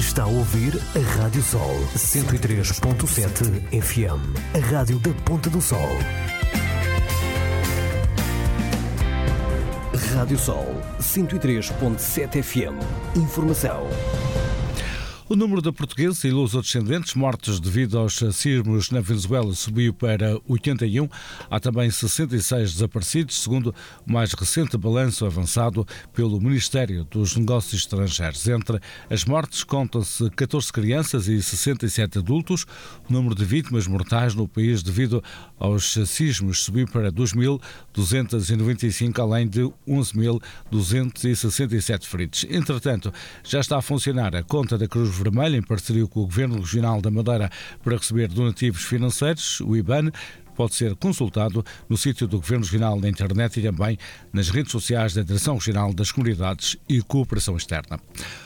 Está a ouvir a Rádio Sol 103.7 FM, a rádio da Ponta do Sol. Rádio Sol 103.7 FM. Informação. O número de portugueses e lusodescendentes mortos devido aos sismos na Venezuela subiu para 81. Há também 66 desaparecidos, segundo o mais recente balanço avançado pelo Ministério dos Negócios Estrangeiros. Entre as mortes contam-se 14 crianças e 67 adultos. O número de vítimas mortais no país devido aos sismos subiu para 2.295, além de 11.267 feridos. Entretanto, já está a funcionar a conta da Cruz Vermelha, em parceria com o Governo Regional da Madeira, para receber donativos financeiros. O IBAN pode ser consultado no sítio do Governo Regional na internet e também nas redes sociais da Direção Regional das Comunidades e Cooperação Externa.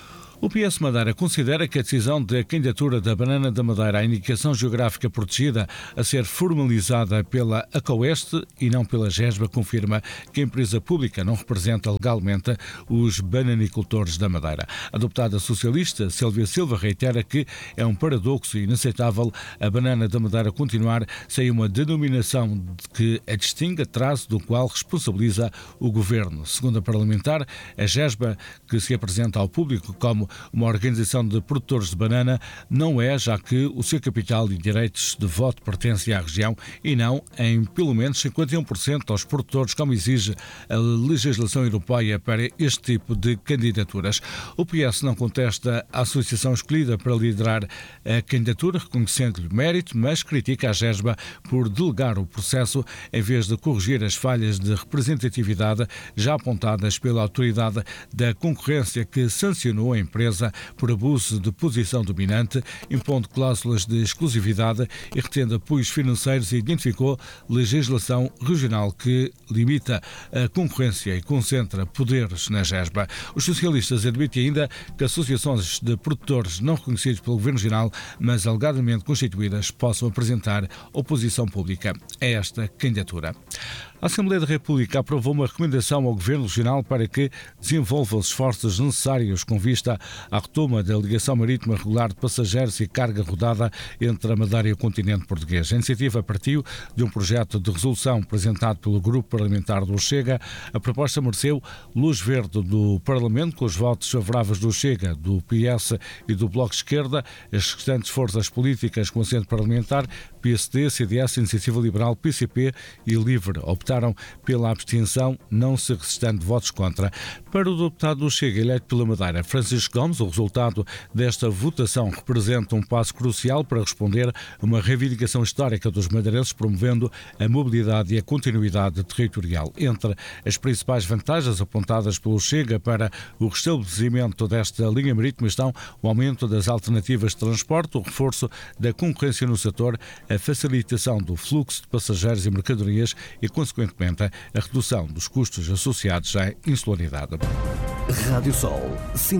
O PS Madeira considera que a decisão da candidatura da banana da Madeira à indicação geográfica protegida a ser formalizada pela ACOeste e não pela GESBA confirma que a empresa pública não representa legalmente os bananicultores da Madeira. A deputada socialista Silvia Silva reitera que é um paradoxo inaceitável a banana da Madeira continuar sem uma denominação que a distinga, traço do qual responsabiliza o governo. Segundo a parlamentar, a GESBA, que se apresenta ao público como uma organização de produtores de banana, não é, já que o seu capital e direitos de voto pertencem à região e não em pelo menos 51% aos produtores, como exige a legislação europeia para este tipo de candidaturas. O PS não contesta a associação escolhida para liderar a candidatura, reconhecendo-lhe mérito, mas critica a GESBA por delegar o processo em vez de corrigir as falhas de representatividade já apontadas pela Autoridade da Concorrência, que sancionou a empresa por abuso de posição dominante, impondo cláusulas de exclusividade e retendo apoios financeiros, e identificou legislação regional que limita a concorrência e concentra poderes na GESBA. Os socialistas admitem ainda que associações de produtores não reconhecidos pelo Governo Regional, mas alegadamente constituídas, possam apresentar oposição pública a esta candidatura. A Assembleia da República aprovou uma recomendação ao Governo Regional para que desenvolva os esforços necessários com vista à retoma da ligação marítima regular de passageiros e carga rodada entre a Madeira e o continente português. A iniciativa partiu de um projeto de resolução apresentado pelo Grupo Parlamentar do Chega. A proposta mereceu luz verde do Parlamento, com os votos favoráveis do Chega, do PS e do Bloco de Esquerda. As restantes forças políticas com assento parlamentar, PSD, CDS, Iniciativa Liberal, PCP e Livre, optaram pela abstenção, não se resistando votos contra. Para o deputado do Chega eleito pela Madeira, Francisco Gomes, o resultado desta votação representa um passo crucial para responder a uma reivindicação histórica dos madeirenses, promovendo a mobilidade e a continuidade territorial. Entre as principais vantagens apontadas pelo Chega para o restabelecimento desta linha marítima estão o aumento das alternativas de transporte, o reforço da concorrência no setor, a facilitação do fluxo de passageiros e mercadorias e, consequentemente, a redução dos custos associados à insularidade. Rádio Sol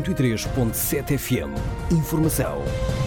103.7 FM. Informação.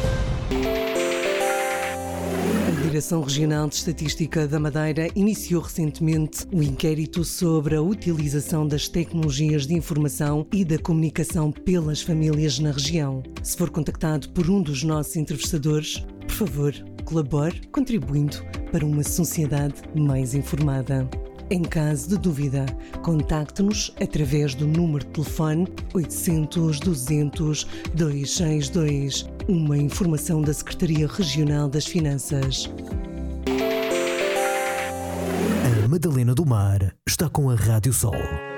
A Direção Regional de Estatística da Madeira iniciou recentemente um inquérito sobre a utilização das tecnologias de informação e da comunicação pelas famílias na região. Se for contactado por um dos nossos entrevistadores, por favor, colabore contribuindo para uma sociedade mais informada. Em caso de dúvida, contacte-nos através do número de telefone 800 200 262. Uma informação da Secretaria Regional das Finanças. A Madalena do Mar está com a Rádio Sol.